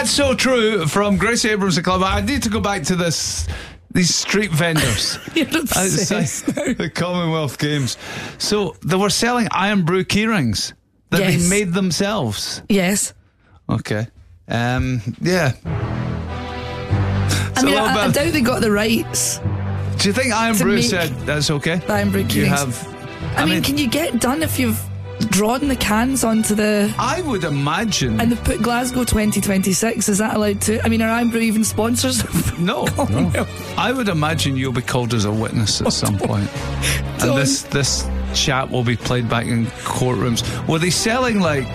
That's so true from Gracie Abrams and Club. I need to go back to these street vendors You're obsessed outside the Commonwealth Games. So they were selling Iron Brew keyrings that they made themselves. Yes. Okay. Yeah. I mean, I doubt they got the rights. Do you think Iron Brew said that's okay? The Iron Brew keyrings. You have. I mean, can you get done if you've drawn the cans onto the... I would imagine. And they've put Glasgow 2026. Is that allowed to... I mean, are Iron Brew even sponsors? No. I would imagine you'll be called as a witness at some point. And this chat will be played back in courtrooms. Were they selling like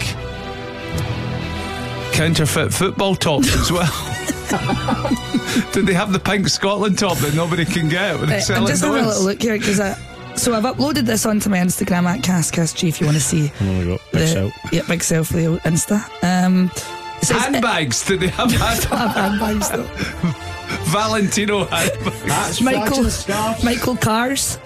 counterfeit football tops as well? Did they have the pink Scotland top that nobody can get? Were they selling I'm just those? having a little look here because so I've uploaded this onto my Instagram at CastCastG if you want to see. Oh my God, big self. Yeah, big self for the old Insta. Handbags? Did they have handbags though? Valentino handbags. Michael Kars.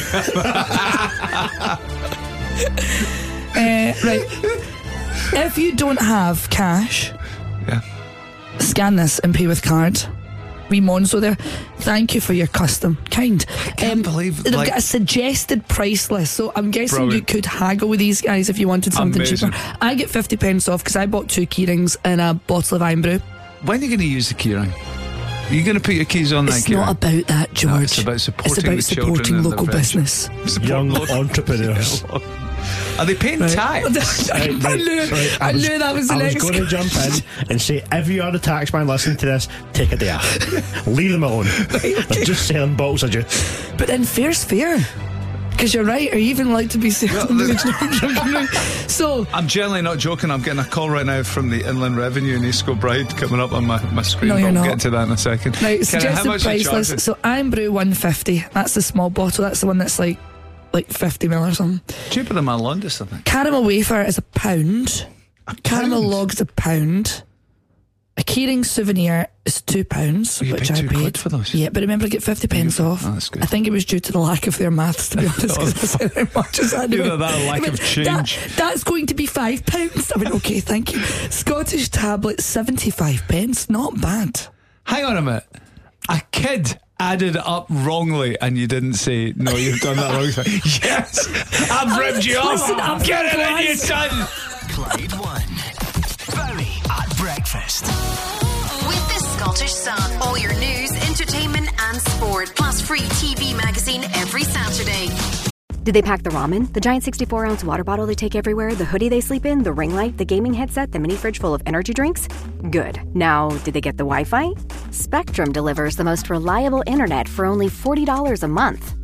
Right. If you don't have cash, scan this and pay with card. Wee Monzo there. Thank you for your custom. Kind. I can't believe they've got a suggested price list, so I'm guessing you could haggle with these guys if you wanted something cheaper. I get 50 pence off because I bought 2 keyrings and a bottle of Iron Brew. When are you going to use the keyring? Are you going to put your keys on that keyring? It's not about that, George. No, it's about supporting local business. Young entrepreneurs. Are they paying tax? I knew that was the next. I was going to jump in and say, if you are a taxman listening to this, take a day off. Leave them alone. They're just selling bottles of juice. But then fair's fair. Because you're right, or even like to be selling. So I'm generally not joking. I'm getting a call right now from the Inland Revenue in East Kilbride coming up on my screen. No, you're I'll not. get to that in a second. Right, suggested price list. So Iron Brew 150. That's the small bottle. That's the one that's like 50ml or something. Cheaper than my Londis, I think. Caramel wafer is £1. Caramel logs £1. A keyring souvenir is £2, which I paid for those. Yeah, but remember, I get 50 pence off. Oh, that's good. I think it was due to the lack of their maths, to be honest, because I said how much is that? Either that lack of change. That's going to be £5. I went, okay, thank you. Scottish tablet, 75 pence. Not bad. Hang on a minute. A kid added it up wrongly and you didn't say, no, you've done that wrong. Yes, I've ripped you off. Get it in, you son. Clyde 1. Barry at breakfast. With the Scottish Sun. All your news, entertainment and sport. Plus free TV magazine every Saturday. Did they pack the ramen, the giant 64-ounce water bottle they take everywhere, the hoodie they sleep in, the ring light, the gaming headset, the mini fridge full of energy drinks? Good. Now, did they get the Wi-Fi? Spectrum delivers the most reliable internet for only $40 a month.